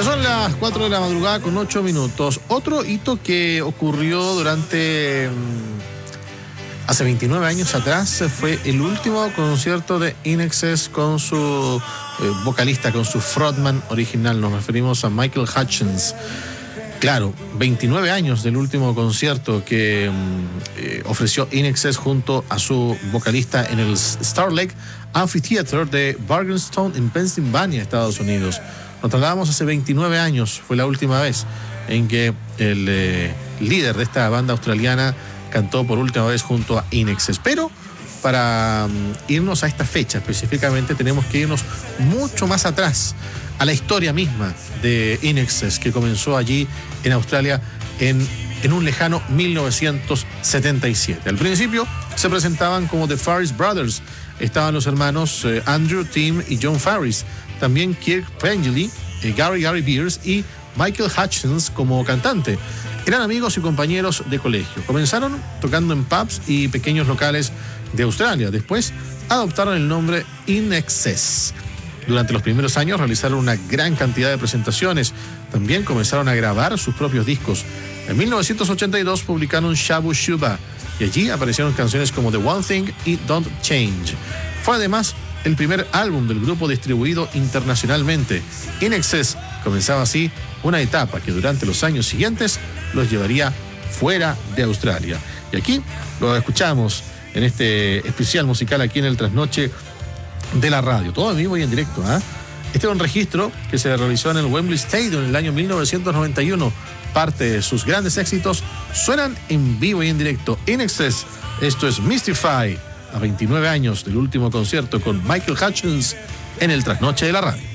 Son las 4 de la madrugada con 8 minutos. Otro hito que ocurrió durante hace 29 años atrás fue el último concierto de INXS con su vocalista, con su frontman original. Nos referimos a Michael Hutchence. Claro, 29 años del último concierto que ofreció INXS junto a su vocalista en el Star Lake Amphitheater de Bargainstone en Pennsylvania, Estados Unidos. Nos trasladamos hace 29 años, fue la última vez en que el líder de esta banda australiana cantó por última vez junto a INXS. Pero para irnos a esta fecha específicamente tenemos que irnos mucho más atrás, a la historia misma de INXS, que comenzó allí en Australia en un lejano 1977. Al principio se presentaban como The Farris Brothers. Estaban los hermanos Andrew, Tim y John Farris. También Kirk Pengilly, Gary Beers y Michael Hutchence como cantante. Eran amigos y compañeros de colegio. Comenzaron tocando en pubs y pequeños locales de Australia. Después adoptaron el nombre INXS. Durante los primeros años realizaron una gran cantidad de presentaciones. También comenzaron a grabar sus propios discos. En 1982 publicaron Shabu Shuba y allí aparecieron canciones como The One Thing y Don't Change. Fue además el primer álbum del grupo distribuido internacionalmente. INXS comenzaba así una etapa que durante los años siguientes los llevaría fuera de Australia. Y aquí lo escuchamos en este especial musical aquí en el Trasnoche de la radio, todo en vivo y en directo. Este era un registro que se realizó en el Wembley Stadium en el año 1991. Parte de sus grandes éxitos suenan en vivo y en directo. INXS, esto es Mystify, a 29 años del último concierto con Michael Hutchence en el Trasnoche de la radio.